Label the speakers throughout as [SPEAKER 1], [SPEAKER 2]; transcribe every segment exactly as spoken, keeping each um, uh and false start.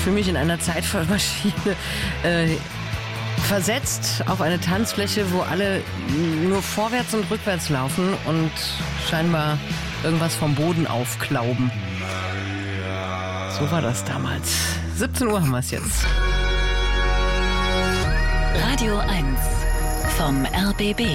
[SPEAKER 1] fühle mich in einer Zeitmaschine äh, versetzt auf eine Tanzfläche, wo alle nur vorwärts und rückwärts laufen und scheinbar irgendwas vom Boden aufklauben. So war das damals. siebzehn Uhr haben wir es jetzt.
[SPEAKER 2] Radio eins vom R B B.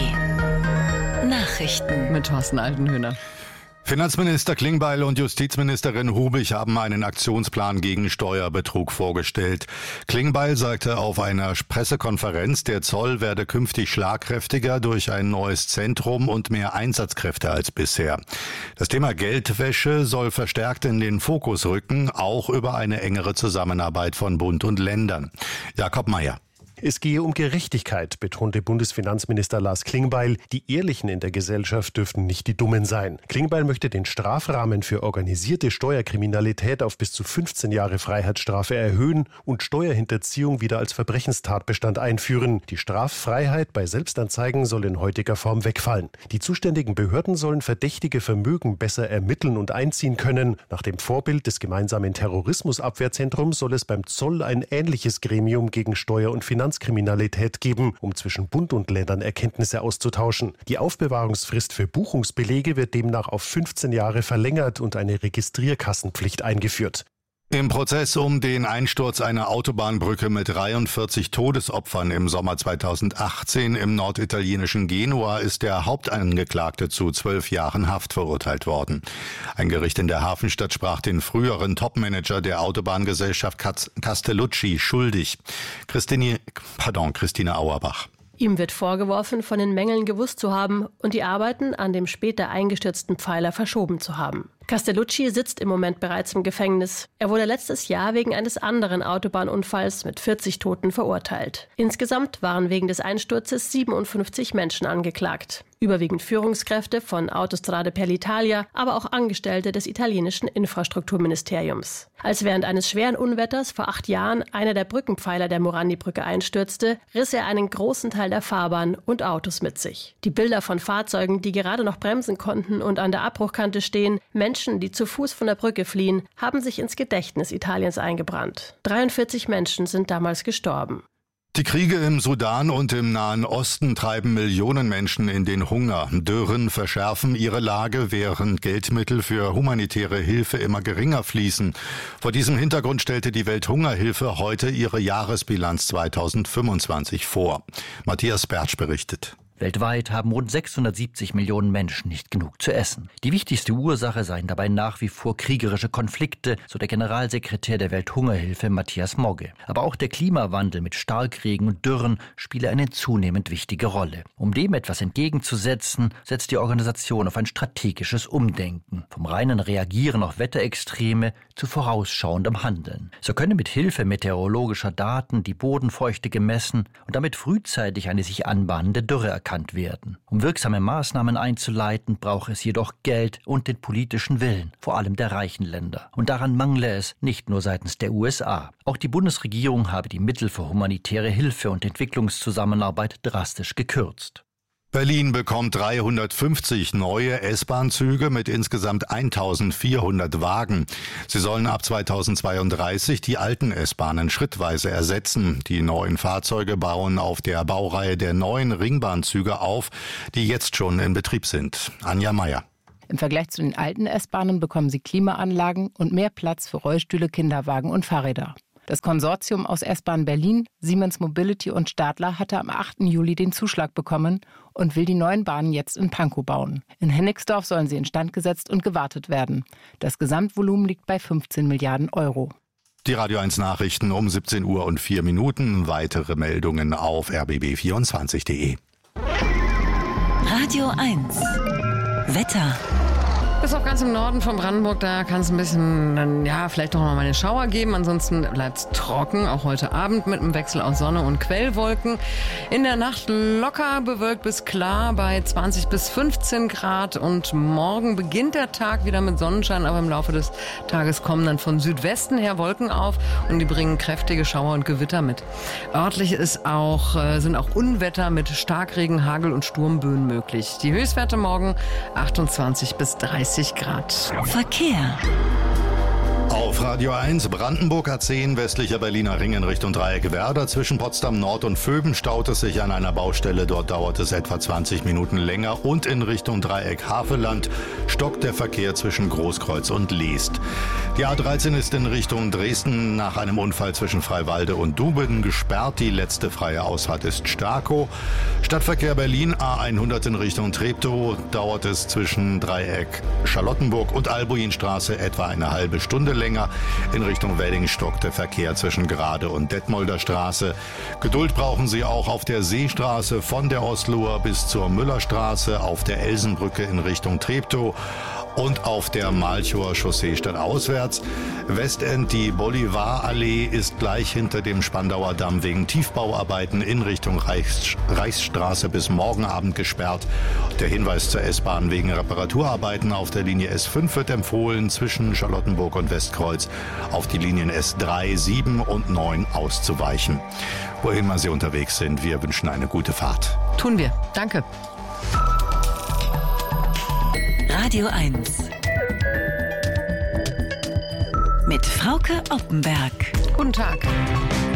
[SPEAKER 2] Nachrichten
[SPEAKER 1] mit Thorsten Altenhöhner.
[SPEAKER 3] Finanzminister Klingbeil und Justizministerin Hubig haben einen Aktionsplan gegen Steuerbetrug vorgestellt. Klingbeil sagte auf einer Pressekonferenz, der Zoll werde künftig schlagkräftiger durch ein neues Zentrum und mehr Einsatzkräfte als bisher. Das Thema Geldwäsche soll verstärkt in den Fokus rücken, auch über eine engere Zusammenarbeit von Bund und Ländern. Jakob Mayer.
[SPEAKER 4] Es gehe um Gerechtigkeit, betonte Bundesfinanzminister Lars Klingbeil. Die Ehrlichen in der Gesellschaft dürften nicht die Dummen sein. Klingbeil möchte den Strafrahmen für organisierte Steuerkriminalität auf bis zu fünfzehn Jahre Freiheitsstrafe erhöhen und Steuerhinterziehung wieder als Verbrechenstatbestand einführen. Die Straffreiheit bei Selbstanzeigen soll in heutiger Form wegfallen. Die zuständigen Behörden sollen verdächtige Vermögen besser ermitteln und einziehen können. Nach dem Vorbild des gemeinsamen Terrorismusabwehrzentrums soll es beim Zoll ein ähnliches Gremium gegen Steuer- und Finanzkriminalität Kriminalität geben, um zwischen Bund und Ländern Erkenntnisse auszutauschen. Die Aufbewahrungsfrist für Buchungsbelege wird demnach auf fünfzehn Jahre verlängert und eine Registrierkassenpflicht eingeführt.
[SPEAKER 3] Im Prozess um den Einsturz einer Autobahnbrücke mit dreiundvierzig Todesopfern im Sommer zweitausendachtzehn im norditalienischen Genua ist der Hauptangeklagte zu zwölf Jahren Haft verurteilt worden. Ein Gericht in der Hafenstadt sprach den früheren Topmanager der Autobahngesellschaft Castellucci schuldig. Christine, pardon, Christine Auerbach.
[SPEAKER 5] Ihm wird vorgeworfen, von den Mängeln gewusst zu haben und die Arbeiten an dem später eingestürzten Pfeiler verschoben zu haben. Castellucci sitzt im Moment bereits im Gefängnis. Er wurde letztes Jahr wegen eines anderen Autobahnunfalls mit vierzig Toten verurteilt. Insgesamt waren wegen des Einsturzes siebenundfünfzig Menschen angeklagt. Überwiegend Führungskräfte von Autostrade per l'Italia, aber auch Angestellte des italienischen Infrastrukturministeriums. Als während eines schweren Unwetters vor acht Jahren einer der Brückenpfeiler der Morandi-Brücke einstürzte, riss er einen großen Teil der Fahrbahn und Autos mit sich. Die Bilder von Fahrzeugen, die gerade noch bremsen konnten und an der Abbruchkante stehen, Menschen, die zu Fuß von der Brücke fliehen, haben sich ins Gedächtnis Italiens eingebrannt. dreiundvierzig Menschen sind damals gestorben.
[SPEAKER 3] Die Kriege im Sudan und im Nahen Osten treiben Millionen Menschen in den Hunger. Dürren verschärfen ihre Lage, während Geldmittel für humanitäre Hilfe immer geringer fließen. Vor diesem Hintergrund stellte die Welthungerhilfe heute ihre Jahresbilanz zweitausendfünfundzwanzig vor. Matthias Bertsch berichtet.
[SPEAKER 6] Weltweit haben rund sechshundertsiebzig Millionen Menschen nicht genug zu essen. Die wichtigste Ursache seien dabei nach wie vor kriegerische Konflikte, so der Generalsekretär der Welthungerhilfe Matthias Mogge. Aber auch der Klimawandel mit Starkregen und Dürren spiele eine zunehmend wichtige Rolle. Um dem etwas entgegenzusetzen, setzt die Organisation auf ein strategisches Umdenken. Vom reinen Reagieren auf Wetterextreme zu vorausschauendem Handeln. So könne mit Hilfe meteorologischer Daten die Bodenfeuchte gemessen und damit frühzeitig eine sich anbahnende Dürre erkannt werden. Um wirksame Maßnahmen einzuleiten, brauche es jedoch Geld und den politischen Willen, vor allem der reichen Länder. Und daran mangle es nicht nur seitens der U S A. Auch die Bundesregierung habe die Mittel für humanitäre Hilfe und Entwicklungszusammenarbeit drastisch gekürzt.
[SPEAKER 3] Berlin bekommt dreihundertfünfzig neue S-Bahn-Züge mit insgesamt eintausendvierhundert Wagen. Sie sollen ab zweitausendzweiunddreißig die alten S-Bahnen schrittweise ersetzen. Die neuen Fahrzeuge bauen auf der Baureihe der neuen Ringbahnzüge auf, die jetzt schon in Betrieb sind. Anja Meier.
[SPEAKER 7] Im Vergleich zu den alten S-Bahnen bekommen sie Klimaanlagen und mehr Platz für Rollstühle, Kinderwagen und Fahrräder. Das Konsortium aus S-Bahn Berlin, Siemens Mobility und Stadler hatte am achten Juli den Zuschlag bekommen und will die neuen Bahnen jetzt in Pankow bauen. In Hennigsdorf sollen sie instand gesetzt und gewartet werden. Das Gesamtvolumen liegt bei fünfzehn Milliarden Euro.
[SPEAKER 3] Die Radio eins Nachrichten um siebzehn Uhr und vier Minuten. Weitere Meldungen auf r b b vierundzwanzig punkt de.
[SPEAKER 2] Radio eins Wetter.
[SPEAKER 1] Bis auf ganz im Norden von Brandenburg, da kann es ein bisschen, ja, vielleicht doch noch mal einen Schauer geben. Ansonsten bleibt es trocken, auch heute Abend mit einem Wechsel aus Sonne und Quellwolken. In der Nacht locker bewölkt bis klar bei zwanzig bis fünfzehn Grad. Und morgen beginnt der Tag wieder mit Sonnenschein, aber im Laufe des Tages kommen dann von Südwesten her Wolken auf und die bringen kräftige Schauer und Gewitter mit. Örtlich ist auch, äh, sind auch Unwetter mit Starkregen, Hagel und Sturmböen möglich. Die Höchstwerte morgen achtundzwanzig bis dreißig Grad.
[SPEAKER 2] Verkehr.
[SPEAKER 3] Auf Radio eins, Brandenburg A zehn, westlicher Berliner Ring in Richtung Dreieck Werder. Zwischen Potsdam Nord und Vöben staut es sich an einer Baustelle. Dort dauert es etwa zwanzig Minuten länger. Und in Richtung Dreieck Havelland stockt der Verkehr zwischen Großkreuz und Leest. Die A dreizehn ist in Richtung Dresden nach einem Unfall zwischen Freiwalde und Duben gesperrt. Die letzte freie Ausfahrt ist Starkow. Stadtverkehr Berlin A hundert in Richtung Treptow dauert es zwischen Dreieck Charlottenburg und Albuinstraße etwa eine halbe Stunde länger. In Richtung Wedding stockt der Verkehr zwischen Grade und Detmolder Straße. Geduld brauchen Sie auch auf der Seestraße von der Osloer bis zur Müllerstraße, auf der Elsenbrücke in Richtung Treptow und auf der Malchower Chaussee stadtauswärts. Westend, die Bolivarallee ist gleich hinter dem Spandauer Damm wegen Tiefbauarbeiten in Richtung Reichs- Reichsstraße bis morgen Abend gesperrt. Der Hinweis zur S-Bahn wegen Reparaturarbeiten auf der Linie S fünf wird empfohlen, zwischen Charlottenburg und Westkreuz auf die Linien S drei, sieben und neun auszuweichen. Wohin immer Sie unterwegs sind, wir wünschen eine gute Fahrt.
[SPEAKER 1] Tun wir. Danke.
[SPEAKER 2] Radio eins mit Frauke Oppenberg.
[SPEAKER 1] Guten Tag.